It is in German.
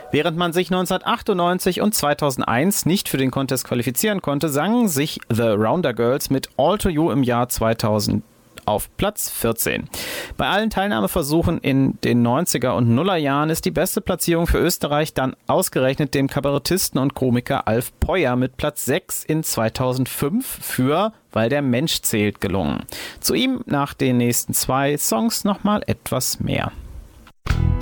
Während man sich 1998 und 2001 nicht für den Contest qualifizieren konnte, sangen sich The Rounder Girls mit All to You im Jahr 2000 auf Platz 14. Bei allen Teilnahmeversuchen in den 90er und Nullerjahren ist die beste Platzierung für Österreich dann ausgerechnet dem Kabarettisten und Komiker Alf Peuer mit Platz 6 in 2005 für Weil der Mensch zählt gelungen. Zu ihm nach den nächsten 2 Songs nochmal etwas mehr.